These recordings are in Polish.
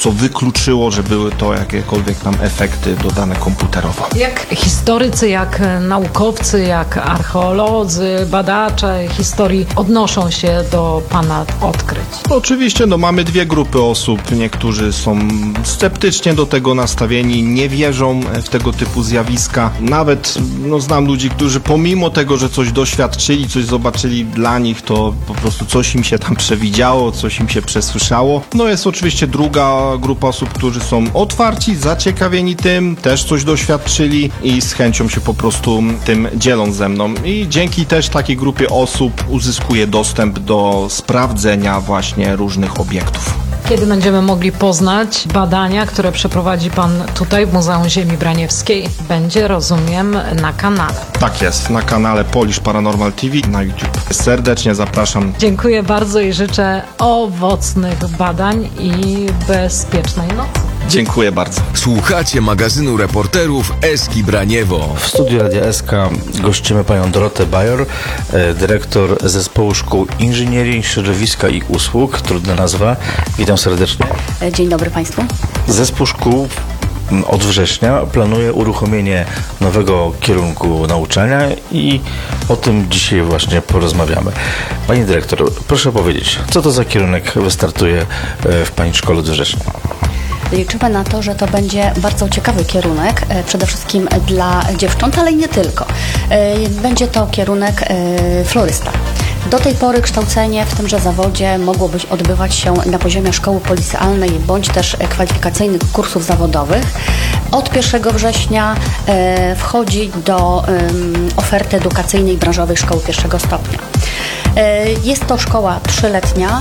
co wykluczyło, że były to jakiekolwiek tam efekty dodane komputerowo. Jak historycy, jak naukowcy, jak archeolodzy, badacze historii odnoszą się do Pana odkryć? Oczywiście, mamy dwie grupy osób. Niektórzy są sceptycznie do tego nastawieni, nie wierzą w tego typu zjawiska. Nawet znam ludzi, którzy pomimo tego, że coś doświadczyli, coś zobaczyli, dla nich to po prostu coś im się tam przewidziało, coś im się przesłyszało. Jest oczywiście druga grupa osób, którzy są otwarci, zaciekawieni tym, też coś doświadczyli i z chęcią się po prostu tym dzielą ze mną. I dzięki też takiej grupie osób uzyskuję dostęp do sprawdzenia właśnie różnych obiektów. Kiedy będziemy mogli poznać badania, które przeprowadzi Pan tutaj w Muzeum Ziemi Braniewskiej? Będzie, rozumiem, na kanale. Tak jest, na kanale Polish Paranormal TV na YouTube. Serdecznie zapraszam. Dziękuję bardzo i życzę owocnych badań i bezpiecznej nocy. Dziękuję bardzo. Słuchacie magazynu reporterów Eski Braniewo. W studiu Radia SK gościmy panią Dorotę Bajor, dyrektor Zespołu Szkół Inżynierii, Środowiska i Usług. Trudna nazwa. Witam serdecznie. Dzień dobry Państwu. Zespół szkół od września planuje uruchomienie nowego kierunku nauczania i o tym dzisiaj właśnie porozmawiamy. Pani dyrektor, proszę powiedzieć, co to za kierunek wystartuje w pani szkole od września? Liczymy na to, że to będzie bardzo ciekawy kierunek, przede wszystkim dla dziewcząt, ale i nie tylko. Będzie to kierunek florysta. Do tej pory kształcenie w tymże zawodzie mogło odbywać się na poziomie szkoły policealnej bądź też kwalifikacyjnych kursów zawodowych. Od 1 września wchodzi do oferty edukacyjnej branżowej szkoły pierwszego stopnia. Jest to szkoła 3-letnia,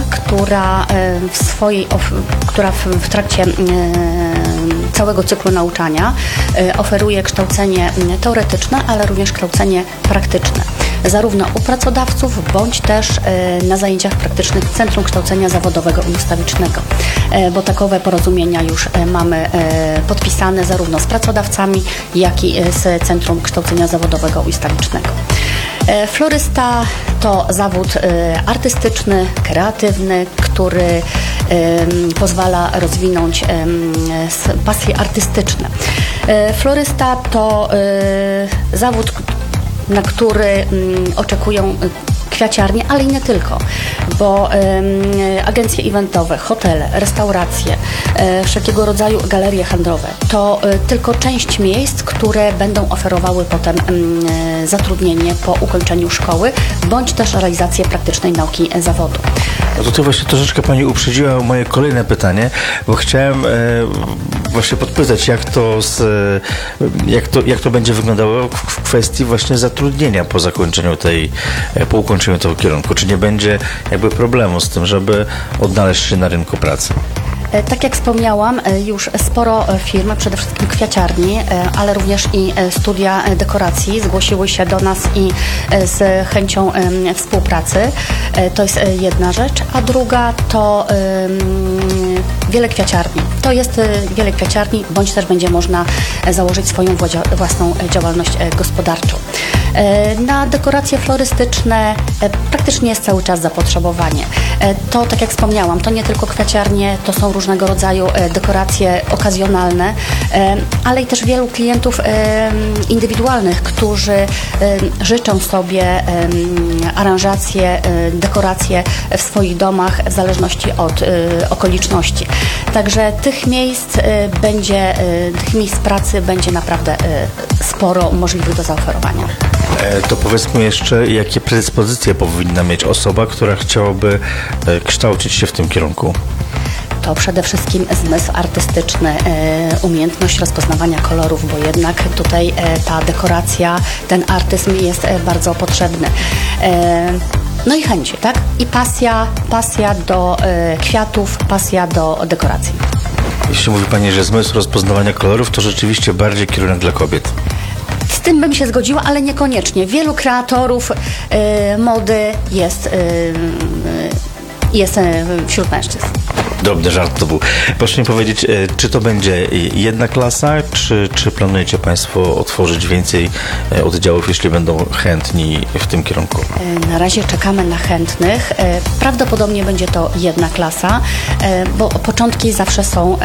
która w trakcie całego cyklu nauczania oferuje kształcenie teoretyczne, ale również kształcenie praktyczne. Zarówno u pracodawców, bądź też na zajęciach praktycznych Centrum Kształcenia Zawodowego i Ustawicznego, bo takowe porozumienia już mamy podpisane zarówno z pracodawcami, jak i z Centrum Kształcenia Zawodowego i Ustawicznego. Florysta to zawód artystyczny, kreatywny, który pozwala rozwinąć pasje artystyczne. Florysta to zawód, na który oczekują kwiaciarnie, ale i nie tylko, bo agencje eventowe, hotele, restauracje, wszelkiego rodzaju galerie handlowe to tylko część miejsc, które będą oferowały potem zatrudnienie po ukończeniu szkoły, bądź też realizację praktycznej nauki zawodu. No tutaj właśnie troszeczkę pani uprzedziła moje kolejne pytanie, bo chciałem właśnie podpytać, jak to będzie wyglądało w kwestii właśnie zatrudnienia po ukończeniu tego kierunku. Czy nie będzie problemu z tym, żeby odnaleźć się na rynku pracy? Tak jak wspomniałam, już sporo firm, przede wszystkim kwiaciarni, ale również i studia dekoracji zgłosiły się do nas i z chęcią współpracy. To jest jedna rzecz, a druga to wiele kwiaciarni. To jest wiele kwiaciarni, bądź też będzie można założyć swoją własną działalność gospodarczą. Na dekoracje florystyczne praktycznie jest cały czas zapotrzebowanie. To, tak jak wspomniałam, to nie tylko kwiaciarnie, to są różnego rodzaju dekoracje okazjonalne, ale i też wielu klientów indywidualnych, którzy życzą sobie aranżacje, dekoracje w swoich domach w zależności od okoliczności. Także tych miejsc pracy będzie naprawdę sporo możliwych do zaoferowania. To powiedzmy jeszcze, jakie predyspozycje powinna mieć osoba, która chciałaby kształcić się w tym kierunku? To przede wszystkim zmysł artystyczny, umiejętność rozpoznawania kolorów, bo jednak tutaj ta dekoracja, ten artyzm jest bardzo potrzebny. No i chęci, tak? I pasja do kwiatów, pasja do dekoracji. Jeśli mówi pani, że zmysł rozpoznawania kolorów, to rzeczywiście bardziej kierunek dla kobiet. Z tym bym się zgodziła, ale niekoniecznie. Wielu kreatorów mody jest wśród mężczyzn. Drobny żart to był. Proszę mi powiedzieć, czy to będzie jedna klasa, czy planujecie Państwo otworzyć więcej oddziałów, jeśli będą chętni w tym kierunku? Na razie czekamy na chętnych. Prawdopodobnie będzie to jedna klasa, bo początki zawsze są